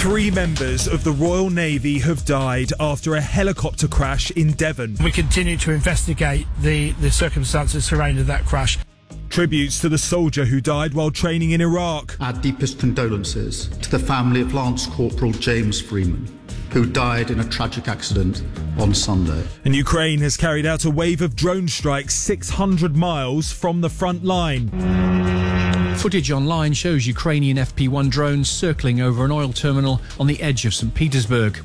3 members of the Royal Navy have died after a helicopter crash in Devon. We continue to investigate the circumstances surrounding that crash. Tributes to the soldier who died while training in Iraq. Our deepest condolences to the family of Lance Corporal James Freeman, who died in a tragic accident on Sunday. And Ukraine has carried out a wave of drone strikes 600 miles from the front line. Footage online shows Ukrainian FP-1 drones circling over an oil terminal on the edge of St. Petersburg.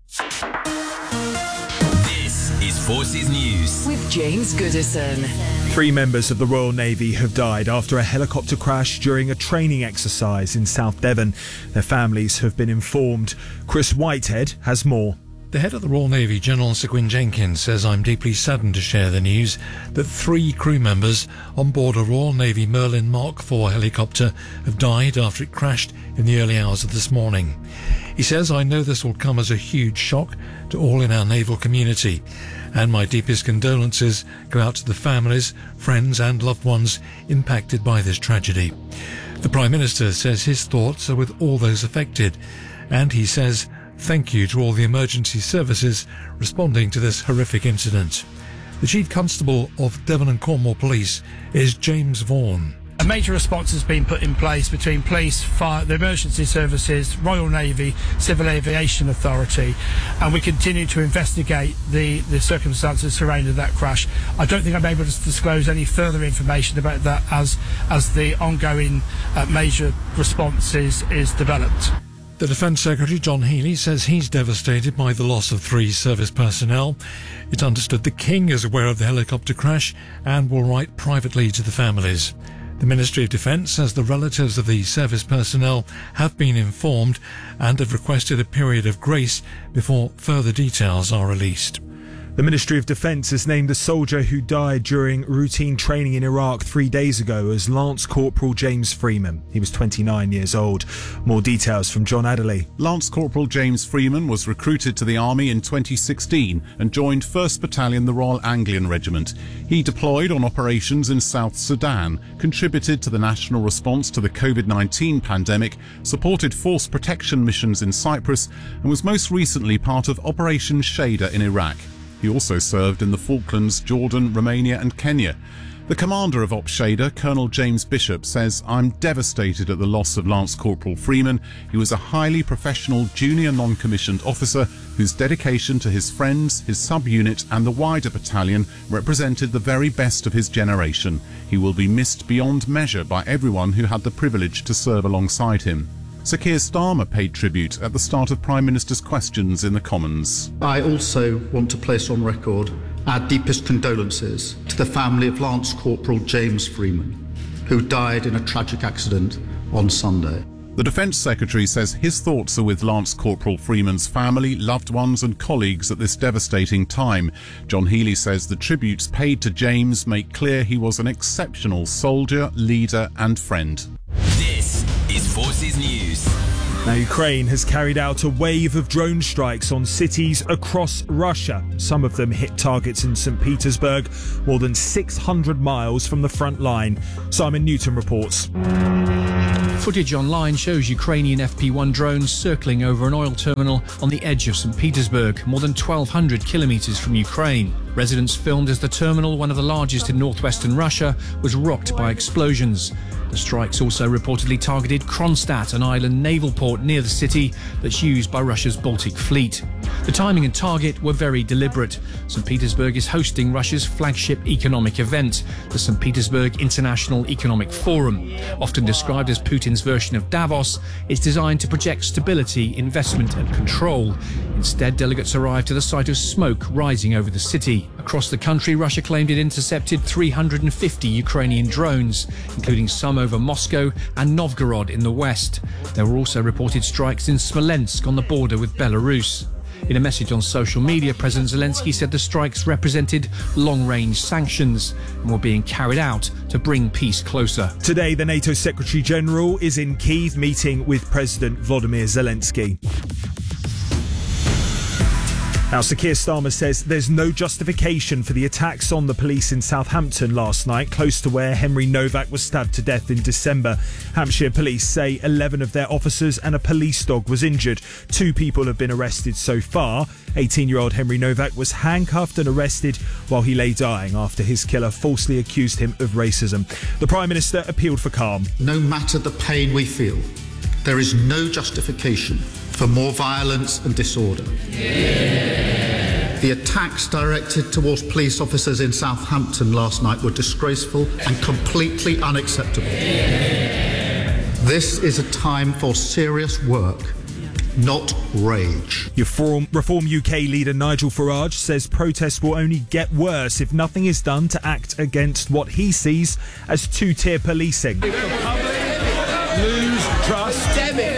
This is Forces News with James Goodison. 3 members of the Royal Navy have died after a helicopter crash during a training exercise in South Devon. Their families have been informed. Chris Whitehead has more. The head of the Royal Navy, General Sir Gwyn Jenkins, says, "I'm deeply saddened to share the news that 3 crew members on board a Royal Navy Merlin Mark IV helicopter have died after it crashed in the early hours of this morning." He says, "I know this will come as a huge shock to all in our naval community, and my deepest condolences go out to the families, friends and loved ones impacted by this tragedy." The Prime Minister says his thoughts are with all those affected, and he says, "Thank you to all the emergency services responding to this horrific incident." The Chief Constable of Devon and Cornwall Police is James Vaughan. A major response has been put in place between police, fire, the emergency services, Royal Navy, Civil Aviation Authority, and we continue to investigate the circumstances surrounding that crash. I don't think I'm able to disclose any further information about that as the ongoing major response is developed. The Defence Secretary, John Healey, says he's devastated by the loss of 3 service personnel. It's understood the King is aware of the helicopter crash and will write privately to the families. The Ministry of Defence says the relatives of the service personnel have been informed and have requested a period of grace before further details are released. The Ministry of Defence has named the soldier who died during routine training in Iraq 3 days ago as Lance Corporal James Freeman. He was 29 years old. More details from John Adderley. Lance Corporal James Freeman was recruited to the Army in 2016 and joined 1st Battalion, the Royal Anglian Regiment. He deployed on operations in South Sudan, contributed to the national response to the COVID-19 pandemic, supported force protection missions in Cyprus, and was most recently part of Operation Shader in Iraq. He also served in the Falklands, Jordan, Romania and Kenya. The commander of Op Shader, Colonel James Bishop, says, "I'm devastated at the loss of Lance Corporal Freeman. He was a highly professional junior non-commissioned officer whose dedication to his friends, his sub-unit and the wider battalion represented the very best of his generation. He will be missed beyond measure by everyone who had the privilege to serve alongside him." Sir Keir Starmer paid tribute at the start of Prime Minister's questions in the Commons. I also want to place on record our deepest condolences to the family of Lance Corporal James Freeman, who died in a tragic accident on Sunday. The Defence Secretary says his thoughts are with Lance Corporal Freeman's family, loved ones and colleagues at this devastating time. John Healey says the tributes paid to James make clear he was an exceptional soldier, leader and friend. This is Forces News. Now, Ukraine has carried out a wave of drone strikes on cities across Russia. Some of them hit targets in St. Petersburg, more than 600 miles from the front line. Simon Newton reports. Footage online shows Ukrainian FP-1 drones circling over an oil terminal on the edge of St. Petersburg, more than 1,200 kilometres from Ukraine. Residents filmed as the terminal, one of the largest in northwestern Russia, was rocked by explosions. The strikes also reportedly targeted Kronstadt, an island naval port near the city that's used by Russia's Baltic Fleet. The timing and target were very deliberate. St. Petersburg is hosting Russia's flagship economic event, the St. Petersburg International Economic Forum. Often described as Putin's version of Davos, it's designed to project stability, investment and control. Instead, delegates arrived to the site of smoke rising over the city. Across the country, Russia claimed it intercepted 350 Ukrainian drones, including some over Moscow and Novgorod in the west. There were also reported strikes in Smolensk on the border with Belarus. In a message on social media, President Zelensky said the strikes represented long-range sanctions and were being carried out to bring peace closer. Today, the NATO Secretary-General is in Kyiv meeting with President Volodymyr Zelensky. Now, Sir Keir Starmer says there's no justification for the attacks on the police in Southampton last night, close to where Henry Novak was stabbed to death in December. Hampshire police say 11 of their officers and a police dog was injured. 2 people have been arrested so far. 18-year-old Henry Novak was handcuffed and arrested while he lay dying after his killer falsely accused him of racism. The Prime Minister appealed for calm. No matter the pain we feel, there is no justification for more violence and disorder. The attacks directed towards police officers in Southampton last night were disgraceful and completely unacceptable. This is a time for serious work, not rage. Reform UK leader Nigel Farage says protests will only get worse if nothing is done to act against what he sees as two-tier policing. Lose trust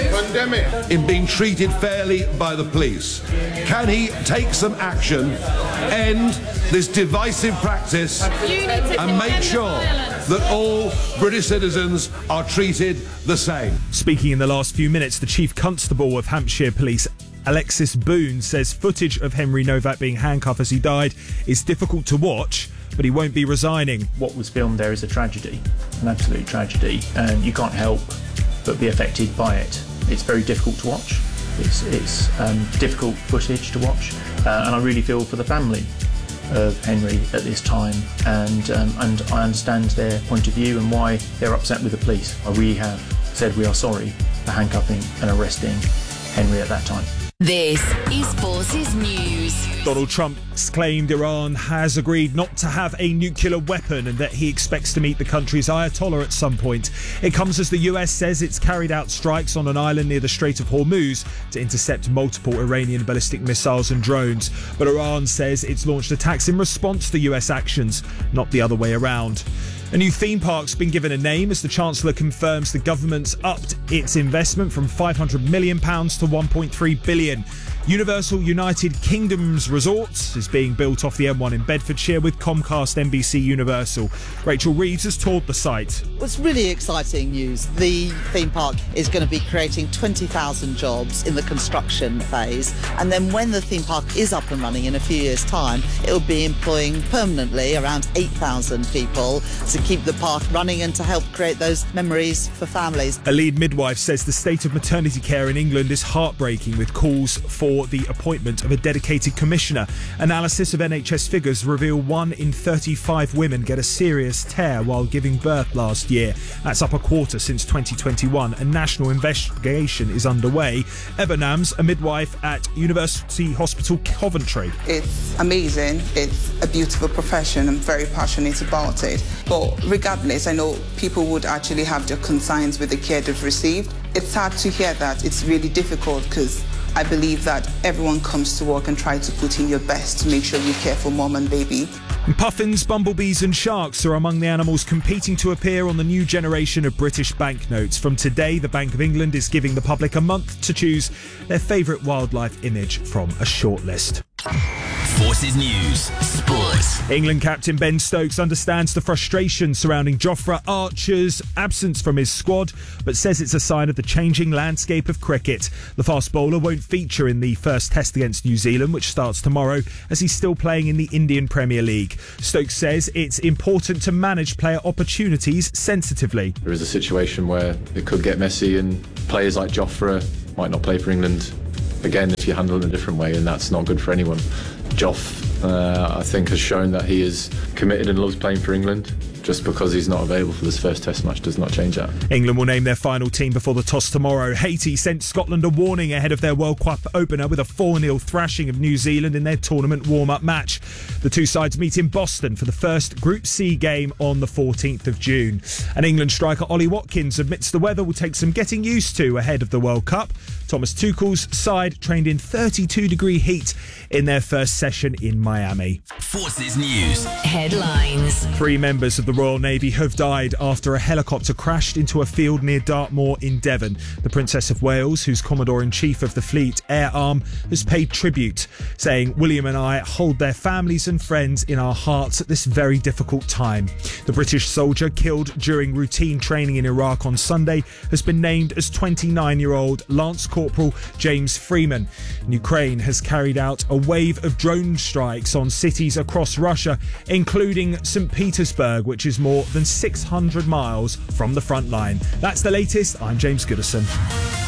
in being treated fairly by the police. Can he take some action, end this divisive practice and make sure that all British citizens are treated the same? Speaking in the last few minutes, the Chief Constable of Hampshire Police, Alexis Boone, says footage of Henry Novak being handcuffed as he died is difficult to watch, but he won't be resigning. What was filmed there is a tragedy, an absolute tragedy, and you can't help but be affected by it. It's very difficult to watch. It's difficult footage to watch, and I really feel for the family of Henry at this time, and I understand their point of view and why they're upset with the police. We have said we are sorry for handcuffing and arresting Henry at that time. This is Forces News. Donald Trump's claimed Iran has agreed not to have a nuclear weapon and that he expects to meet the country's Ayatollah at some point. It comes as the US says it's carried out strikes on an island near the Strait of Hormuz to intercept multiple Iranian ballistic missiles and drones. But Iran says it's launched attacks in response to US actions, not the other way around. A new theme park's been given a name as the Chancellor confirms the government's upped its investment from £500 million to £1.3 billion. Universal United Kingdom's Resorts is being built off the M1 in Bedfordshire with Comcast NBC Universal. Rachel Reeves has toured the site. It's really exciting news. The theme park is going to be creating 20,000 jobs in the construction phase, and then when the theme park is up and running in a few years' time, it will be employing permanently around 8,000 people to keep the park running and to help create those memories for families. A lead midwife says the state of maternity care in England is heartbreaking, with calls for the appointment of a dedicated commissioner. Analysis of NHS figures reveal 1 in 35 women get a serious tear while giving birth last year. That's up a quarter since 2021. A national investigation is underway. Eva Nams, a midwife at University Hospital Coventry. It's amazing. It's a beautiful profession. I'm very passionate about it. But regardless, I know people would actually have their concerns with the care they've received. It's hard to hear that. It's really difficult because I believe that everyone comes to work and try to put in your best to make sure you care for mom and baby. Puffins, bumblebees and sharks are among the animals competing to appear on the new generation of British banknotes. From today, the Bank of England is giving the public a month to choose their favourite wildlife image from a shortlist. Forces News Sports. England captain Ben Stokes understands the frustration surrounding Jofra Archer's absence from his squad, but says it's a sign of the changing landscape of cricket. The fast bowler won't feature in the first test against New Zealand, which starts tomorrow, as he's still playing in the Indian Premier League. Stokes says it's important to manage player opportunities sensitively. There is a situation where it could get messy and players like Jofra might not play for England again if you handle it in a different way, and that's not good for anyone. Joff, I think, has shown that he is committed and loves playing for England. Just because he's not available for this first test match does not change that. England will name their final team before the toss tomorrow. Haiti sent Scotland a warning ahead of their World Cup opener with a 4-0 thrashing of New Zealand in their tournament warm-up match. The two sides meet in Boston for the first Group C game on the 14th of June. And England striker Ollie Watkins admits the weather will take some getting used to ahead of the World Cup. Thomas Tuchel's side trained in 32-degree heat in their first session in Miami. Forces News Headlines. 3 members of the Royal Navy have died after a helicopter crashed into a field near Dartmoor in Devon. The Princess of Wales, who's Commodore-in-Chief of the Fleet Air Arm, has paid tribute, saying, "William and I hold their families and friends in our hearts at this very difficult time." The British soldier killed during routine training in Iraq on Sunday has been named as 29-year-old Lance Corporal James Freeman. And Ukraine has carried out a wave of drone strikes on cities across Russia, including St. Petersburg, which is more than 600 miles from the front line. That's the latest. I'm James Goodison.